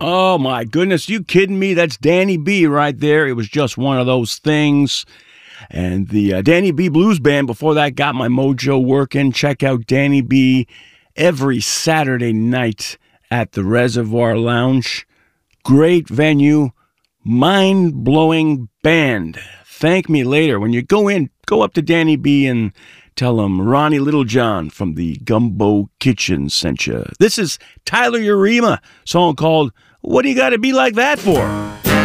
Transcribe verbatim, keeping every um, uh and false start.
Oh, my goodness. You kidding me? That's Danny B right there. It was just one of those things. And the uh, Danny B Blues Band, before that, got my mojo working. Check out Danny B every Saturday night at the Reservoir Lounge. Great venue. Mind-blowing band. Thank me later. When you go in, go up to Danny B and tell him Ronnie Littlejohn from the Gumbo Kitchen sent you. This is Tyler Urema, song called What Do You Gotta Be Like That For?